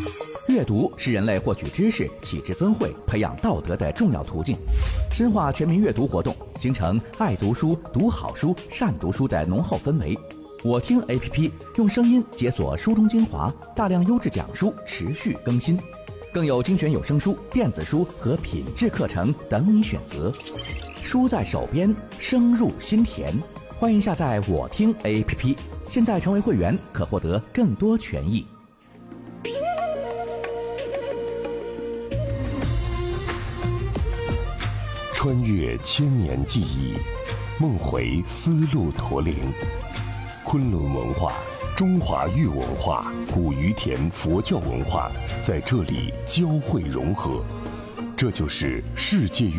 阅读是人类获取知识、启智增慧、培养道德的重要途径。深化全民阅读活动，形成爱读书、读好书、善读书的浓厚氛围。我听 APP 用声音解锁书中精华，大量优质讲书持续更新，更有精选有声书、电子书和品质课程等你选择。书在手边，声入心田。欢迎下载我听 APP， 现在成为会员可获得更多权益。 穿越千年记忆，梦回丝路驼铃。昆仑文化、中华玉文化、古于田佛教文化在这里交汇融合，这就是世界